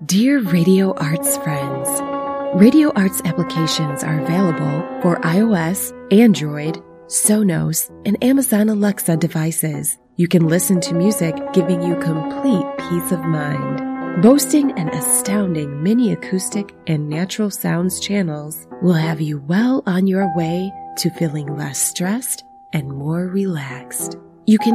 Dear Radio Arts friends, Radio Arts applications are available for iOS, Android, Sonos, and Amazon Alexa devices. You can listen to music giving you complete peace of mind. Boasting an astounding mini acoustic and natural sounds channels will have you well on your way to feeling less stressed and more relaxed. You can